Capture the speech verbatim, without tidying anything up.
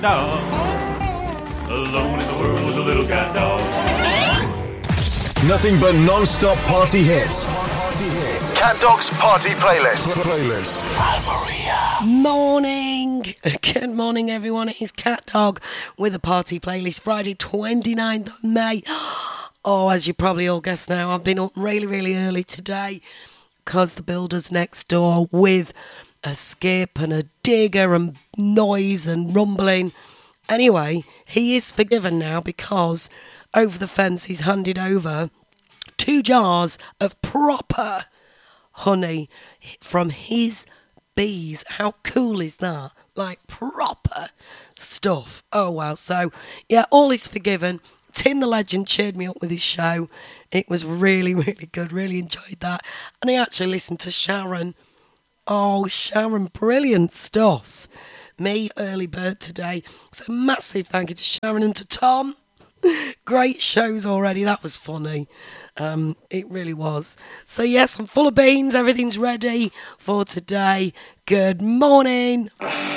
dog. Alone in the world with a little cat dog. Nothing but non-stop party hits. Party hits. Cat Dog's Party Playlist. Playlist. Morning. Good morning, everyone. It is Cat Dog with a Party Playlist. Friday, twenty-ninth of May. Oh, as you probably all guessed now, I've been up really, really early today because the builder's next door with a skip and a digger and noise and rumbling. Anyway, he is forgiven now because over the fence he's handed over two jars of proper honey from his bees. How cool is that? Like proper stuff. Oh wow. So yeah, all is forgiven. Tim the Legend cheered me up with his show. It was really, really good. Really enjoyed that. And I actually listened to Sharon. Oh, Sharon, brilliant stuff. Me, early bird today. So massive thank you to Sharon and to Tom. Great shows already. That was funny. Um, it really was. So yes, I'm full of beans. Everything's ready for today. Good morning.